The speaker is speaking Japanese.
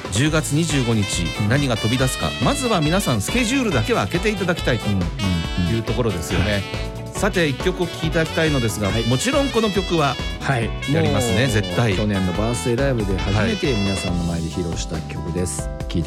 10月25日何が飛び出すか、まずは皆さんスケジュールだけは開けていただきたいというところですよね。さて1曲お聴きいただきたいのですが、もちろんこの曲はやりますね、絶対。 去年のバースデーライブで初めて皆さんの前で披露した曲です。聴いて